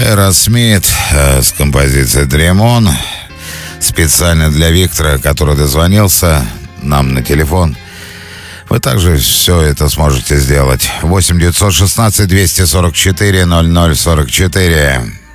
Aerosmith с композицией Dream On. Специально для Виктора, который дозвонился нам на телефон. Вы также все это сможете сделать. 8 916 244 0044.